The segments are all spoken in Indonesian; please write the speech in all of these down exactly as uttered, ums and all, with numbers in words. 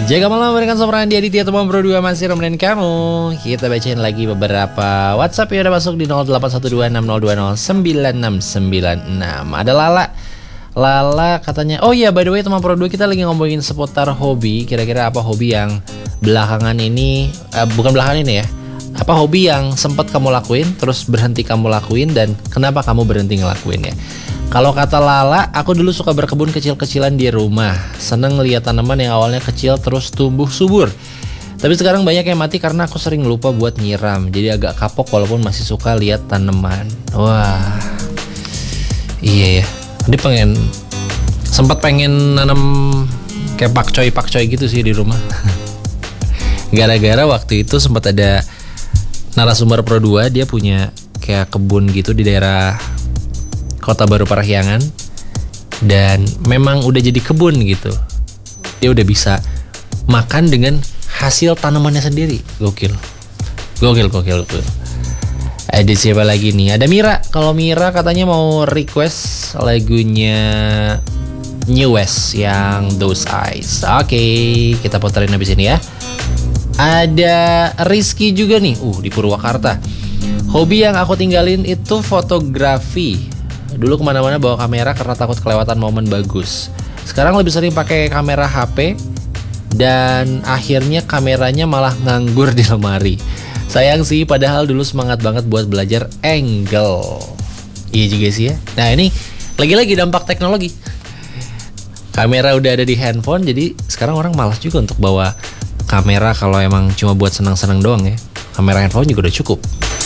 Jaga malam berikan soperan di Aditya teman berdua masih remenin kamu. Kita bacain lagi beberapa WhatsApp yang udah masuk di nol delapan satu dua enam nol dua nol sembilan enam sembilan enam. Ada Lala. Lala katanya, oh iya by the way teman berdua kita lagi ngomongin seputar hobi. Kira-kira apa hobi yang belakangan ini, uh, bukan belakangan ini ya, apa hobi yang sempat kamu lakuin terus berhenti kamu lakuin dan kenapa kamu berhenti ngelakuinnya? Kalau kata Lala, aku dulu suka berkebun kecil-kecilan di rumah. Seneng ngeliat tanaman yang awalnya kecil terus tumbuh subur. Tapi sekarang banyak yang mati karena aku sering lupa buat nyiram. Jadi agak kapok walaupun masih suka lihat tanaman. Wah, iya ya. Dia pengen, sempat pengen nanam kayak pakcoy-pakcoy gitu sih di rumah. Gara-gara waktu itu sempat ada narasumber Pro dua, dia punya kayak kebun gitu di daerah Kota Baru Parahyangan, dan memang udah jadi kebun gitu. Dia udah bisa makan dengan hasil tanamannya sendiri. Gokil. Gokil, gokil, gokil. Ada siapa lagi nih? Ada Mira. Kalau Mira katanya mau request lagunya New West yang Those Eyes. Oke, kita puterin habis ini ya. Ada Rizky juga nih. Uh, di Purwakarta. Hobi yang aku tinggalin itu fotografi. Dulu kemana-mana bawa kamera karena takut kelewatan momen bagus. Sekarang lebih sering pakai kamera H P, dan akhirnya kameranya malah nganggur di lemari. Sayang sih, padahal dulu semangat banget buat belajar angle. Iya juga sih ya. Nah ini lagi-lagi dampak teknologi. Kamera udah ada di handphone, jadi sekarang orang malas juga untuk bawa kamera kalau emang cuma buat senang-senang doang ya. Kamera handphone juga udah cukup.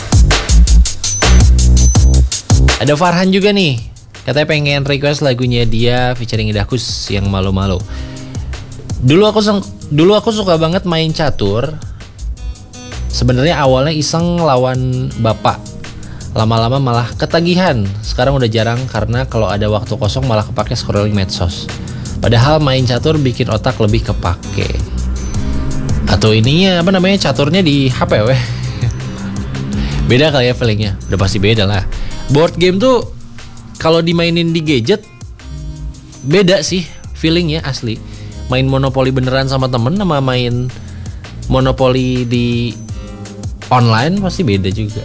Ada Farhan juga nih, katanya pengen request lagunya dia featuring Idakus yang malu-malu. Dulu aku dulu aku suka banget main catur. Sebenarnya awalnya iseng lawan bapak. Lama-lama malah ketagihan. Sekarang udah jarang karena kalau ada waktu kosong malah kepake scrolling medsos. Padahal main catur bikin otak lebih kepake. Atau ininya apa namanya, caturnya di H P weh. Beda kali ya feelingnya. Udah pasti beda lah. Board game tuh kalau dimainin di gadget beda sih feelingnya asli. Main monopoli beneran sama temen sama main monopoli di online pasti beda juga.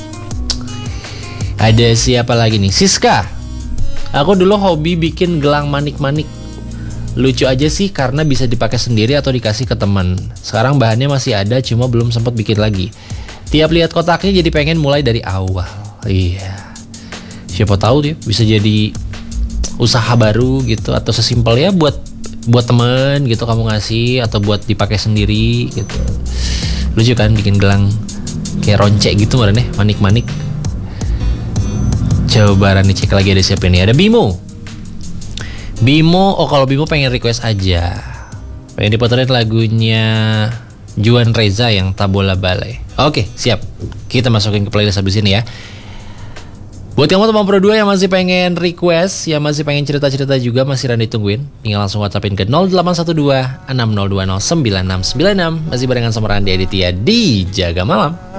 Ada siapa lagi nih? Siska. Aku dulu hobi bikin gelang manik-manik. Lucu aja sih karena bisa dipakai sendiri atau dikasih ke teman. Sekarang bahannya masih ada cuma belum sempat bikin lagi. Tiap lihat kotaknya jadi pengen mulai dari awal. Iya. Siapa tahu dia bisa jadi usaha baru gitu, atau sesimpel ya buat buat temen gitu kamu ngasih, atau buat dipakai sendiri gitu. Lucu kan bikin gelang kayak roncek gitu mana nih, manik-manik. Coba Rani cek lagi ada siapa nih. Ada Bimo. Bimo, oh kalau Bimo pengen request aja. Pengen diputerin lagunya Juan Reza yang Tabola Balai. Oke, siap. Kita masukin ke playlist habis ini ya. Buat kamu teman Pro dua yang masih pengen request, yang masih pengen cerita-cerita juga, masih Rani tungguin. Tinggal langsung WhatsAppin ke nol delapan satu dua enam nol dua nol sembilan enam sembilan enam. Masih barengan sama Randi Aditya di Jaga Malam.